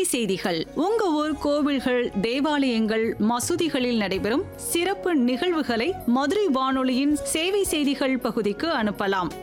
செய்திகள். உங்க ஊர் கோவில்கள், தேவாலயங்கள், மசூதிகளில் நடைபெறும் சிறப்பு நிகழ்வுகளை மதுரை வானொலியின் சேவை செய்திகள் பகுதிக்கு அனுப்பலாம்.